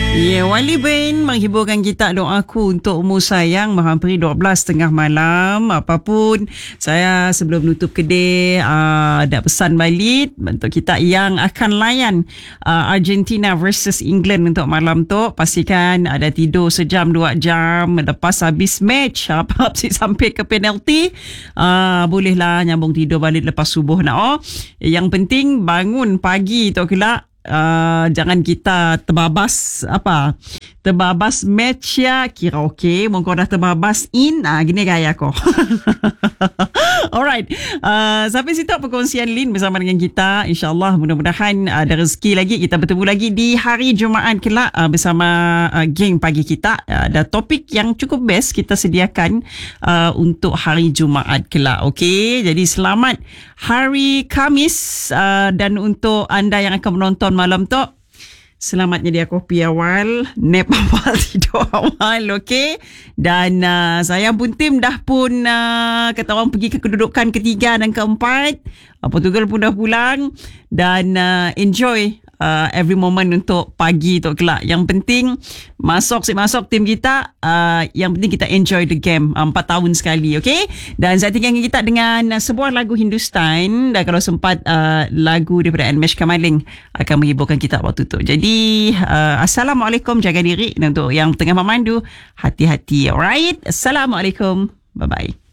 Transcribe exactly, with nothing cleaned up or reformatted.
Ya, yeah, Wali Ben menghiburkan kita doa aku untuk umur sayang menghampiri dua belas tengah malam. Apapun, saya sebelum nutup kedai uh, ada pesan balik untuk kita yang akan layan uh, Argentina versus England untuk malam tu. Pastikan ada tidur sejam dua jam lepas habis match. Apa sampai ke penalti, uh, bolehlah nyambung tidur balik lepas subuh nak. Oh, yang penting bangun pagi tu kelak. Uh, jangan kita terbabas apa terbabas match ya, kira okey mungkin dah terbabas in ah gini gaya ko. Alright, uh, sampai situ perkongsian Lin bersama dengan kita. InsyaAllah mudah-mudahan uh, ada rezeki lagi, kita bertemu lagi di hari Jumaat kelak uh, bersama uh, geng pagi kita. Uh, ada topik yang cukup best kita sediakan uh, untuk hari Jumaat kelak. Okey, jadi selamat hari Khamis, uh, dan untuk anda yang akan menonton malam tu, selamat nyedia kopi awal, nap awal, tidur awal, okey? Dan uh, saya pun tim dah pun uh, kata orang pergi ke kedudukan ketiga dan keempat. Uh, Portugal pun dah pulang dan uh, enjoy uh, every moment untuk pagi tu kelak. Yang penting masuk si masuk tim kita, uh, yang penting kita enjoy the game. Uh, empat tahun sekali, okey? Dan saya tinggalkan kita dengan uh, sebuah lagu Hindustan, dan kalau sempat uh, lagu daripada Anmesh Kamaling akan menghiburkan kita waktu tu. Jadi uh, Assalamualaikum, jaga diri, dan untuk yang tengah memandu, hati-hati. Alright, Assalamualaikum, bye bye.